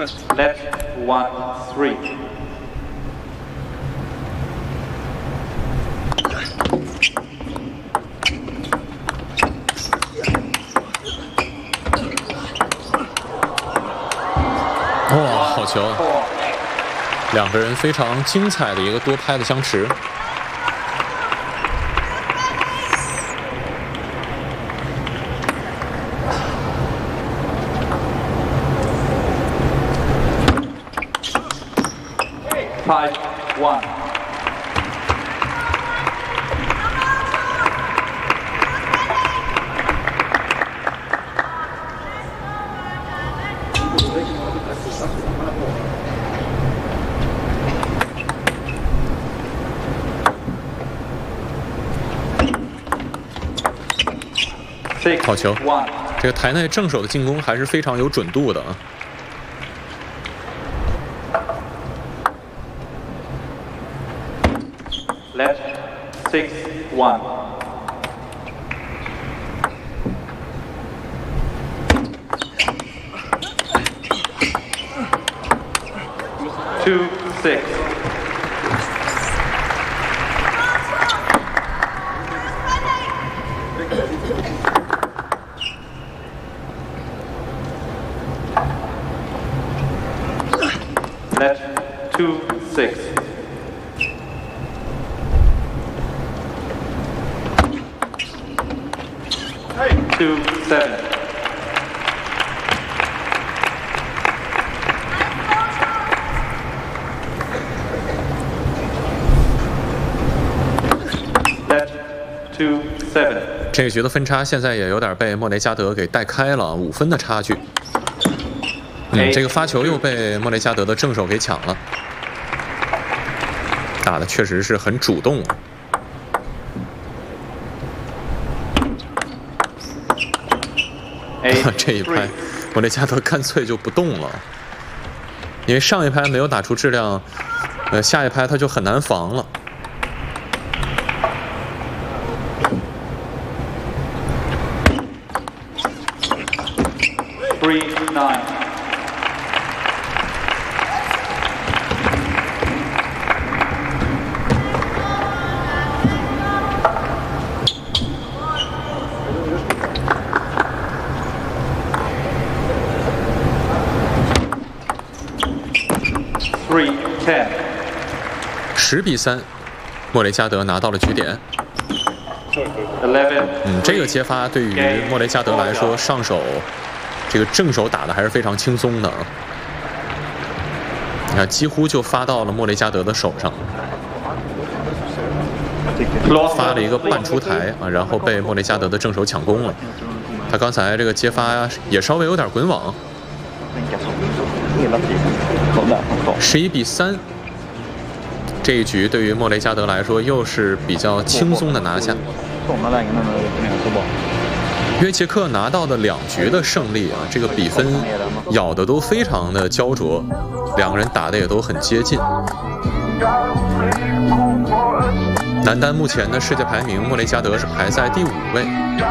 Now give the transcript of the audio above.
Left 1-3. 哇，好球！两个人非常精彩的一个多拍的相持。 5-1. Six, 好球！ 1. 这个台内正手的进攻还是非常有准度的啊。 Left 6-1. Two, 6. Left 2-6. Hey. 2-7. Left 2-7. 这个局的分差现在也有点被莫雷加德给带开了，5分的差距。这个发球又被莫雷加德的正手给抢了，打的确实是很主动。这一拍，莫雷加德干脆就不动了，因为上一拍没有打出质量，下一拍他就很难防了。 3-9. 10-3，莫雷加德拿到了局点。这个接发对于莫雷加德来说，上手这个正手打的还是非常轻松的。你看，几乎就发到了莫雷加德的手上，发了一个半出台啊，然后被莫雷加德的正手抢攻了。他刚才这个接发也稍微有点滚网。11-3，这一局对于莫雷加德来说又是比较轻松的拿下。约切克拿到的2局的胜利啊，这个比分咬的都非常的焦灼，两个人打的也都很接近。男单目前的世界排名，莫雷加德是排在第5位。